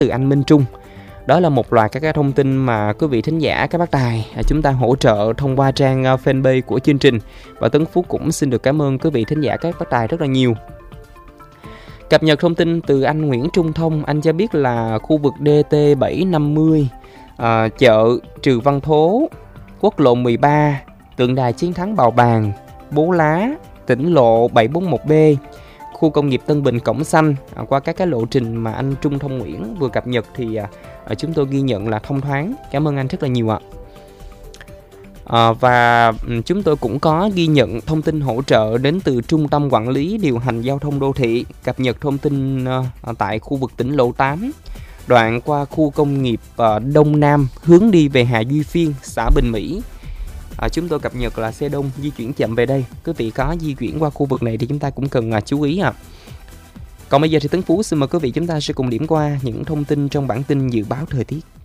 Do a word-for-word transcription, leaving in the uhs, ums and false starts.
từ anh Minh Trung. Đó là một loạt các cái thông tin mà quý vị thính giả, các bác tài chúng ta hỗ trợ thông qua trang fanpage của chương trình. Và Tấn Phú cũng xin được cảm ơn quý vị thính giả, các bác tài rất là nhiều. Cập nhật thông tin từ anh Nguyễn Trung Thông, anh cho biết là khu vực D T bảy năm mươi, à, chợ Trừ Văn Thố, quốc lộ mười ba, tượng đài chiến thắng Bào Bàng, Bố Lá, tỉnh lộ bảy bốn một B, khu công nghiệp Tân Bình Cổng Xanh. À, qua các cái lộ trình mà anh Trung Thông Nguyễn vừa cập nhật thì à, chúng tôi ghi nhận là thông thoáng. Cảm ơn anh rất là nhiều ạ. À, và chúng tôi cũng có ghi nhận thông tin hỗ trợ đến từ Trung tâm Quản lý Điều hành Giao thông Đô thị, cập nhật thông tin à, tại khu vực tỉnh lộ tám, đoạn qua khu công nghiệp à, Đông Nam, hướng đi về Hà Duy Phiên, xã Bình Mỹ. À, chúng tôi cập nhật là xe đông di chuyển chậm về đây. Quý vị có di chuyển qua khu vực này thì chúng ta cũng cần à, chú ý ạ. À. Còn bây giờ thì Tấn Phú xin mời quý vị chúng ta sẽ cùng điểm qua những thông tin trong bản tin dự báo thời tiết.